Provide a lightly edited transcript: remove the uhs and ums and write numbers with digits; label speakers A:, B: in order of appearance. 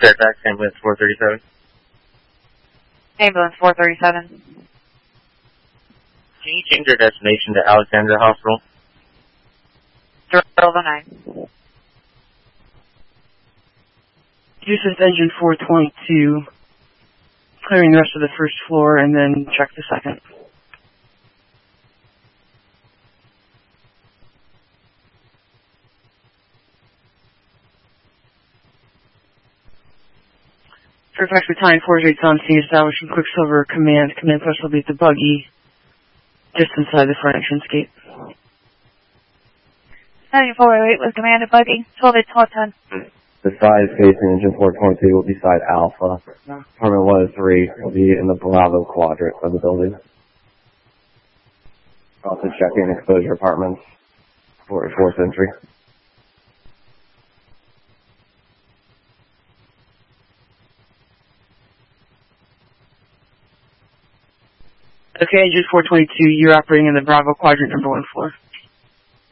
A: Fairfax, ambulance 437.
B: Ambulance 437.
A: Can you change your destination to Alexandria Hospital?
B: 009.
C: Houston's engine 422. Clearing the rest of the first floor and then check the second. Fairfax Battalion 4's on scene establishing Quicksilver Command. Command post will be at the buggy just inside the front entrance gate.
B: 9408 with command at buggy. 12-8-10.
D: The side facing engine 422 will be side Alpha. Department 103 will be in the Bravo quadrant of the building. Also checking exposure apartments for 4th entry.
C: Okay, engine 422, you're operating in the Bravo quadrant number 1 floor.